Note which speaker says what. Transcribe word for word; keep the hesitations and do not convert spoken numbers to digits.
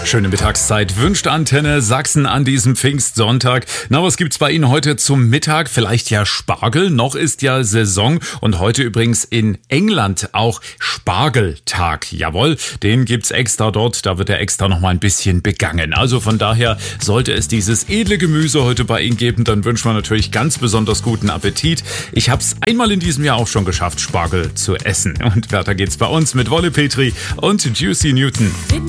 Speaker 1: Schöne Mittagszeit wünscht Antenne Sachsen an diesem Pfingstsonntag. Na, was gibt's bei Ihnen heute zum Mittag? Vielleicht ja Spargel, noch ist ja Saison und heute übrigens in England auch Spargeltag. Jawohl, den gibt's extra dort, da wird er extra noch mal ein bisschen begangen. Also von daher sollte es dieses edle Gemüse heute bei Ihnen geben, dann wünschen wir natürlich ganz besonders guten Appetit. Ich habe es einmal in diesem Jahr auch schon geschafft, Spargel zu essen. Und weiter geht's bei uns mit Wolle Petri und Juicy Newton.